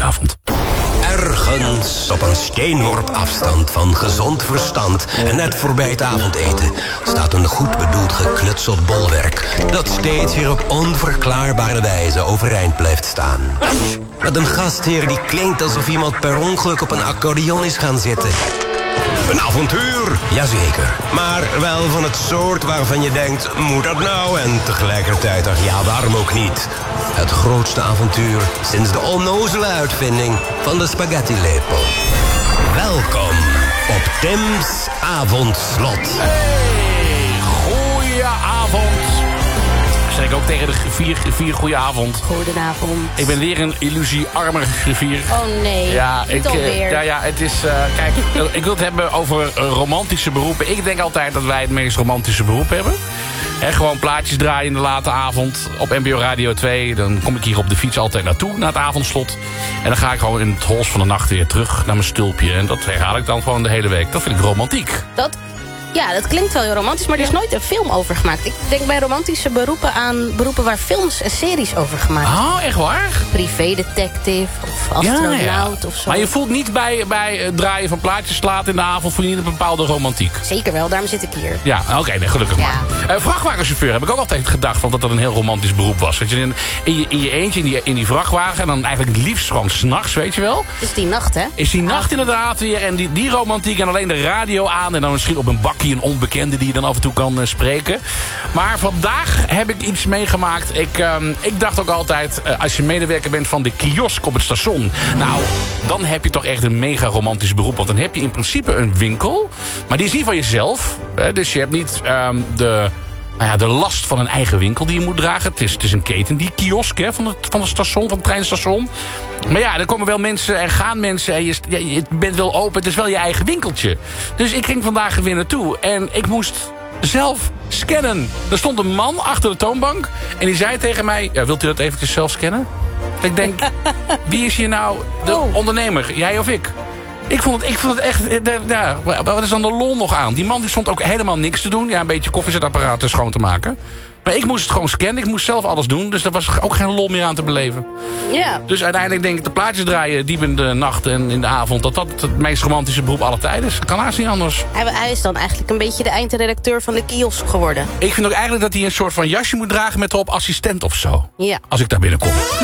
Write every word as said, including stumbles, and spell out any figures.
vrijdagavond. Ergens op een steenworp afstand van gezond verstand en net voorbij het avondeten staat een goed bedoeld geklutseld bolwerk dat steeds weer op onverklaarbare wijze overeind blijft staan. Met een gastheer die klinkt alsof iemand per ongeluk op een accordeon is gaan zitten. Een avontuur, jazeker. Maar wel van het soort waarvan je denkt, moet dat nou? En tegelijkertijd, ach ja, waarom ook niet? Het grootste avontuur sinds de onnozele uitvinding van de spaghetti-lepel. Welkom op Tim's Avondslot. Hey, goedenavond. Zeg ik ook tegen de vier, vier goedenavond. Goedenavond. Ik ben weer een illusie-armer griffier. Oh nee, ja, ik, alweer. Ja, ja, het is... Uh, kijk, ik wil het hebben over romantische beroepen. Ik denk altijd dat wij het meest romantische beroep hebben. He, gewoon plaatjes draaien in de late avond op N B O Radio twee. Dan kom ik hier op de fiets altijd naartoe, naar het avondslot. En dan ga ik gewoon in het hols van de nacht weer terug naar mijn stulpje. En dat herhaal ik dan gewoon de hele week. Dat vind ik romantiek. Dat... Ja, dat klinkt wel heel romantisch, maar er is nooit een film over gemaakt. Ik denk bij romantische beroepen aan beroepen waar films en series over gemaakt zijn. Oh, echt waar? Privédetective of astronaut ja, ja. of zo. Maar je voelt niet bij, bij het draaien van plaatjes laat in de avond, voel je niet een bepaalde romantiek? Zeker wel, daarom zit ik hier. Ja, oké, okay, nee, gelukkig ja. maar. Uh, vrachtwagenchauffeur heb ik ook altijd gedacht van dat dat een heel romantisch beroep was. Dat je in, in, je, in je eentje in die, in die vrachtwagen en dan eigenlijk het liefst gewoon 's nachts, weet je wel? Het is die nacht, hè? Is die nacht inderdaad weer en die, die romantiek en alleen de radio aan en dan misschien op een bakje een onbekende die je dan af en toe kan uh, spreken. Maar vandaag heb ik iets meegemaakt. Ik, uh, ik dacht ook altijd, uh, als je medewerker bent van de kiosk op het station, nou, dan heb je toch echt een mega romantisch beroep. Want dan heb je in principe een winkel, maar die is niet van jezelf. Hè, dus je hebt niet um, de... Nou ja, de last van een eigen winkel die je moet dragen. Het is, het is een keten, die kiosk hè, van, het, van het station, van het treinstation. Maar ja, er komen wel mensen en gaan mensen. En je, ja, je bent wel open, het is wel je eigen winkeltje. Dus ik ging vandaag weer naartoe. En ik moest zelf scannen. Er stond een man achter de toonbank. En die zei tegen mij, ja, wilt u dat eventjes zelf scannen? Ik denk, wie is hier nou de oh. ondernemer? Jij of ik? Ik vond het, ik vond het echt... Ja, wat is dan de lol nog aan? Die man die stond ook helemaal niks te doen. Ja, een beetje koffiezetapparaten schoon te maken. Maar ik moest het gewoon scannen. Ik moest zelf alles doen. Dus daar was ook geen lol meer aan te beleven. Ja. Dus uiteindelijk denk ik de plaatjes draaien diep in de nacht en in de avond. Dat dat het meest romantische beroep aller tijden is. Dat kan haast niet anders. Hij, hij is dan eigenlijk een beetje de eindredacteur van de kiosk geworden. Ik vind ook eigenlijk dat hij een soort van jasje moet dragen met erop assistent of zo. Ja. Als ik daar binnenkom.